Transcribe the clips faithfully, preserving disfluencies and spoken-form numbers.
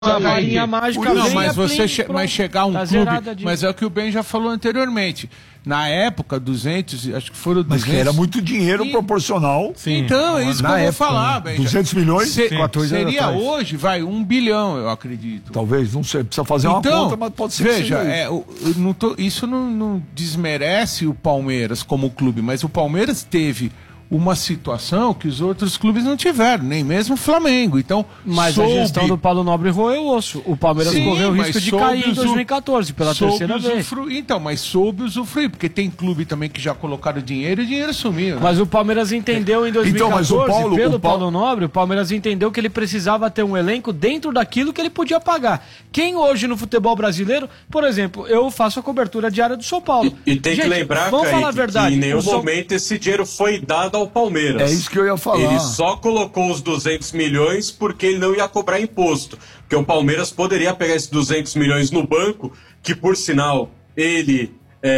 A varinha mágica não, vem mas você che pronto, mas chegar um tá clube, de... mas é o que o Ben já falou anteriormente. Na época, duzentos, acho que foram duzentos. Mas que era muito dinheiro e... proporcional. Sim. Então, é isso que eu vou época, falar, Ben. duzentos milhões? Se, seria hoje, vai, um bilhão, eu acredito. Talvez, não sei, precisa fazer então, uma conta, mas pode ser. Veja, é, eu não tô, isso não, não desmerece o Palmeiras como clube, mas o Palmeiras teve uma situação que os outros clubes não tiveram, nem mesmo o Flamengo. Então, mas soube... a gestão do Paulo Nobre roeu o osso. O Palmeiras Sim, correu o risco de cair em dois mil e quatorze, pela terceira vez. Então, mas soube usufruir, porque tem clube também que já colocaram dinheiro e o dinheiro sumiu. Né? Mas o Palmeiras entendeu em dois mil e quatorze, então, Paulo, pelo Paulo... Paulo Nobre, o Palmeiras entendeu que ele precisava ter um elenco dentro daquilo que ele podia pagar. Quem hoje no futebol brasileiro, por exemplo, eu faço a cobertura diária do São Paulo. E, e tem Gente, que lembrar, vamos Kaique, falar a verdade, que em nenhum São... momento esse dinheiro foi dado ao Palmeiras. É isso que eu ia falar. Ele só colocou os duzentos milhões porque ele não ia cobrar imposto. Porque o Palmeiras poderia pegar esses duzentos milhões no banco, que por sinal ele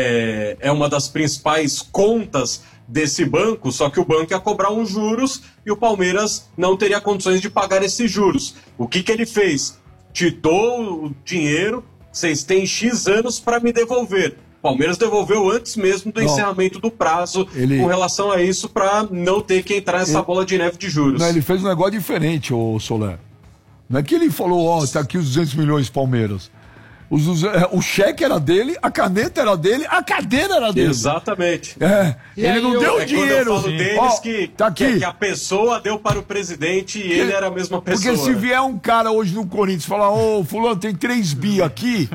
é, é uma das principais contas desse banco, só que o banco ia cobrar uns juros e o Palmeiras não teria condições de pagar esses juros. O que, que ele fez? Titou o dinheiro, vocês têm X anos para me devolver. O Palmeiras devolveu antes mesmo do não, encerramento do prazo ele... com relação a isso, para não ter que entrar nessa ele... bola de neve de juros. Não, ele fez um negócio diferente, ô Soler. Não é que ele falou, ó, oh, tá aqui os duzentos milhões Palmeiras. Os, os, o cheque era dele, a caneta era dele, a cadeira era dele. Exatamente. É, ele aí, não eu, deu é dinheiro. Eu falo deles oh, que, tá aqui. que a pessoa deu para o presidente e ele, ele era a mesma pessoa. Porque se vier um cara hoje no Corinthians e falar, ô, oh, fulano, tem três bi aqui...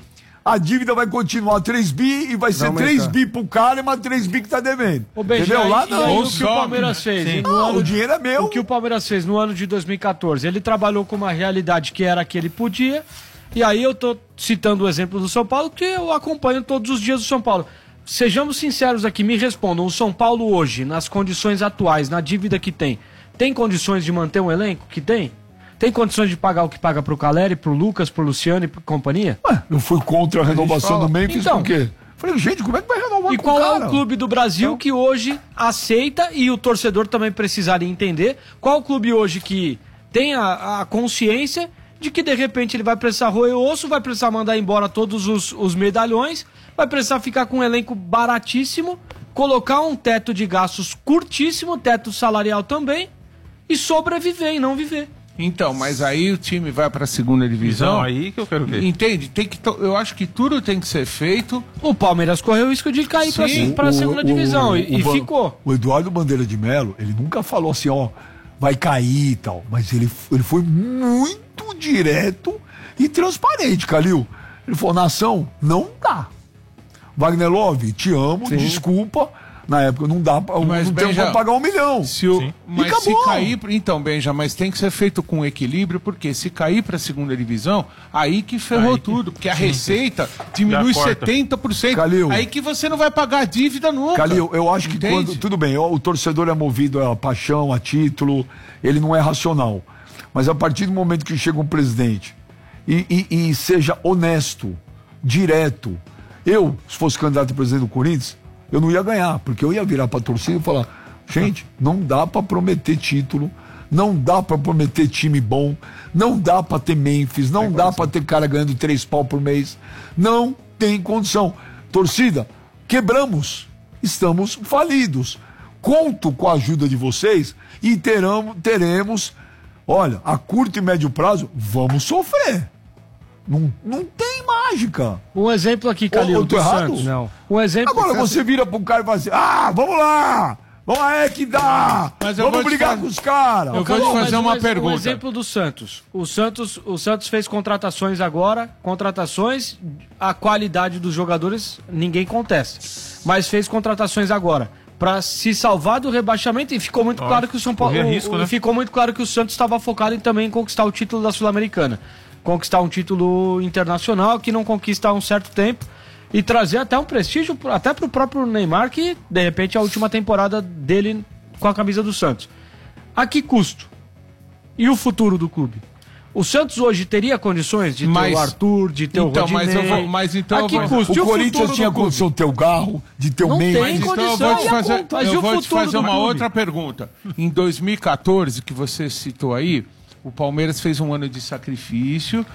A dívida vai continuar três bi e vai ser três bi pro cara e mais três bi que tá devendo. Ô, Benja, entendeu? Lá não. Aí, o que o Palmeiras fez? No ah, ano, o dinheiro é meu. O que o Palmeiras fez no ano de dois mil e quatorze? Ele trabalhou com uma realidade que era a que ele podia. E aí eu tô citando o exemplo do São Paulo, que eu acompanho todos os dias do São Paulo. Sejamos sinceros aqui, me respondam. O São Paulo hoje, nas condições atuais, na dívida que tem, tem condições de manter um elenco que tem? Tem condições de pagar o que paga pro Caleri, pro Lucas, pro Luciano e companhia? Ué, eu fui contra a renovação do Memphis, então, por quê? Falei, gente, como é que vai renovar E com qual o é cara? o clube do Brasil então... que hoje aceita, e o torcedor também precisaria entender, qual o clube hoje que tem a, a consciência de que de repente ele vai precisar roer o osso, vai precisar mandar embora todos os, os medalhões, vai precisar ficar com um elenco baratíssimo, colocar um teto de gastos curtíssimo, teto salarial também, e sobreviver e não viver. Então, mas aí o time vai para a segunda divisão. Então, aí que eu quero ver. Entende? Tem que eu acho que tudo tem que ser feito. O Palmeiras correu o risco de cair para a segunda o, divisão o, e, o, e ficou. O Eduardo Bandeira de Melo, ele nunca falou assim, ó, vai cair e tal, mas ele, ele foi muito direto e transparente, Calil. Ele falou, nação, não dá. Wagner Love, te amo, Sim. desculpa. Na época não dá, mas, não tem como pagar um milhão. Se o, mas se cair, então, Benja, mas tem que ser feito com equilíbrio, porque se cair para a segunda divisão, aí que ferrou aí, tudo, porque a sim, receita sim. diminui setenta por cento. Calil, aí que você não vai pagar a dívida nunca. Calil, eu acho que quando, tudo bem, o torcedor é movido a paixão, a título, ele não é racional. Mas a partir do momento que chega um presidente e, e, e seja honesto, direto, eu, se fosse candidato a presidente do Corinthians, eu não ia ganhar, porque eu ia virar pra torcida e falar, gente, não dá pra prometer título, não dá pra prometer time bom, não dá pra ter Memphis, não dá pra ter cara ganhando três pau por mês, não tem condição. Torcida, quebramos, estamos falidos. Conto com a ajuda de vocês e teramos, teremos, olha, a curto e médio prazo, vamos sofrer. Não, não tem mágica. Um exemplo aqui, Calil, do Santos. Não. Um exemplo. Agora você vira pro cara e fala assim, ah, vamos lá, vamos lá, é que dá, mas vamos brigar fazer... com os caras. Eu vou te fazer uma um, pergunta. Um exemplo do Santos. O Santos, o Santos fez contratações agora, contratações, a qualidade dos jogadores ninguém contesta, mas fez contratações agora para se salvar do rebaixamento e ficou muito oh, claro que o São Paulo, risco, o, né? ficou muito claro que o Santos estava focado em também conquistar o título da Sul-Americana. Conquistar um título internacional que não conquista há um certo tempo e trazer até um prestígio até pro próprio Neymar, que de repente é a última temporada dele com a camisa do Santos. A que custo? E o futuro do clube? O Santos hoje teria condições de ter mas, o Arthur, de ter então, o Rodinei? Mas, eu vou, mas então... A que vou... custo? O, o Corinthians tinha condição de ter o Garro, de ter o Mendes. Não tem condição. Então eu vou te fazer, mas eu vou te fazer uma clube? outra pergunta. Em dois mil e quatorze, que você citou aí, O Palmeiras fez um ano de sacrifício.